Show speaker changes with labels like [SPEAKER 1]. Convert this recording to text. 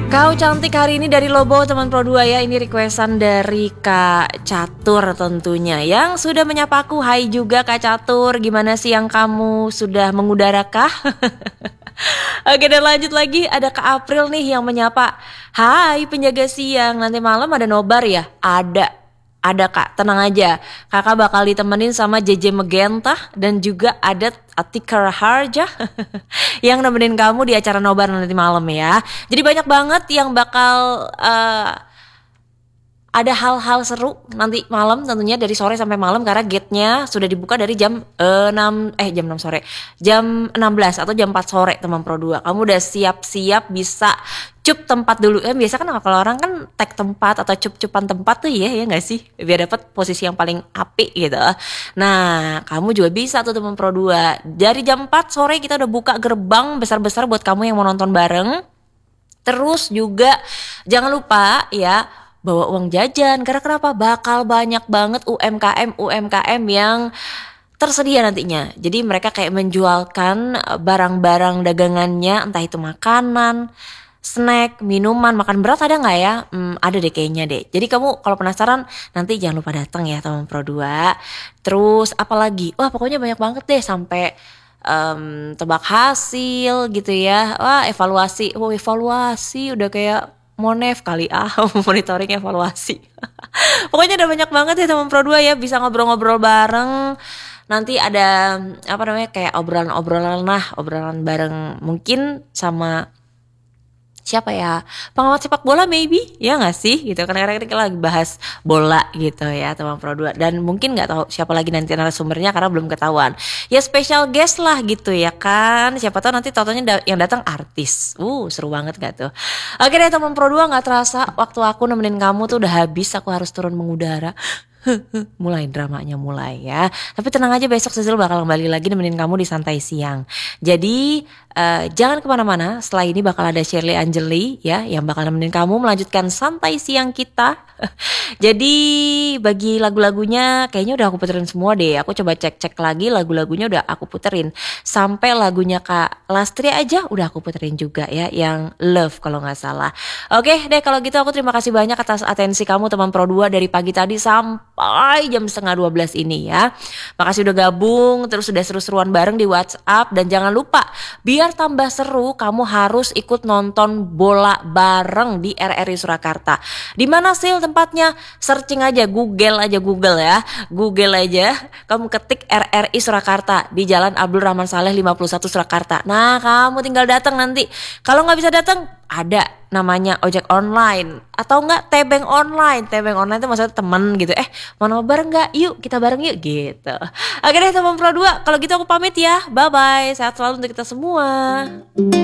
[SPEAKER 1] Kau cantik hari ini dari Lobo teman Pro 2 ya. Ini requestan dari Kak Catur tentunya yang sudah menyapaku. Hai juga Kak Catur, gimana sih yang kamu sudah mengudarakah? Oke, dan lanjut lagi ada Kak April nih yang menyapa. Hai penjaga siang, nanti malam ada nobar ya? Ada Kak, tenang aja. Kakak bakal ditemenin sama JJ Megentah dan juga ada Atika Harja yang nemenin kamu di acara nobar nanti malam ya. Jadi banyak banget yang bakal ada hal-hal seru nanti malam tentunya dari sore sampai malam karena gate-nya sudah dibuka dari jam 6 sore. Jam 16 atau jam 4 sore teman Pro 2. Kamu udah siap-siap bisa cup tempat dulu. Biasa kan kalau orang kan tag tempat atau cup-cupan tempat tuh ya enggak sih? Biar dapat posisi yang paling apik gitu. Nah, kamu juga bisa tuh teman Pro 2. Dari jam 4 sore kita udah buka gerbang besar-besar buat kamu yang mau nonton bareng. Terus juga jangan lupa ya bawa uang jajan, karena kenapa? Bakal banyak banget UMKM yang tersedia nantinya. Jadi mereka kayak menjualkan barang-barang dagangannya, entah itu makanan, snack, minuman, makan berat ada nggak ya? Ada deh kayaknya deh. Jadi kamu kalau penasaran nanti jangan lupa datang ya teman Pro 2. Terus apalagi? Wah pokoknya banyak banget deh sampai tebak hasil gitu ya. Wah evaluasi udah kayak Monef kali monitoring evaluasi. Pokoknya ada banyak banget ya teman Pro 2 ya, bisa ngobrol-ngobrol bareng. Nanti ada kayak obrolan bareng mungkin sama siapa ya, pengamat sepak bola maybe ya nggak sih gitu, karena kita lagi bahas bola gitu ya teman Pro 2, dan mungkin nggak tahu siapa lagi nanti narasumbernya karena belum ketahuan ya, special guest lah gitu ya kan, siapa tahu nanti totonya yang datang artis. Seru banget gak tuh? Oke deh teman Pro 2, nggak terasa waktu aku nemenin kamu tuh udah habis, aku harus turun mengudara. Mulai dramanya ya. Tapi tenang aja, besok Sisil bakal kembali lagi nemenin kamu di santai siang. Jadi jangan kemana-mana. Setelah ini bakal ada Shirley Angeli ya, yang bakal nemenin kamu melanjutkan santai siang kita. Jadi bagi lagu-lagunya kayaknya udah aku puterin semua deh. Aku coba cek-cek lagi lagu-lagunya udah aku puterin. Sampai lagunya Kak Lastri aja udah aku puterin juga ya, yang Love kalau gak salah. Oke deh kalau gitu, aku terima kasih banyak atas atensi kamu teman Pro 2 dari pagi tadi sampai jam 11:30 ini ya. Makasih udah gabung, terus udah seru-seruan bareng di WhatsApp. Dan jangan lupa, biar tambah seru kamu harus ikut nonton bola bareng di RRI Surakarta. Di mana sih tempatnya? Searching aja, Google ya. Google aja, kamu ketik RRI Surakarta di Jalan Abdul Rahman Saleh 51 Surakarta. Nah, kamu tinggal datang nanti. Kalau nggak bisa datang, ada namanya ojek online atau enggak tebeng online. Tebeng online itu maksudnya temen gitu. Mau nobar enggak? Yuk kita bareng yuk gitu. Oke deh teman Pro 2, kalau gitu aku pamit ya. Bye bye. Sehat selalu untuk kita semua.